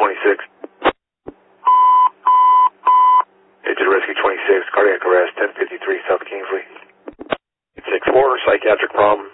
26. Agent Rescue 26, cardiac arrest, 1053 South Kingsley. 6-4, psychiatric problem,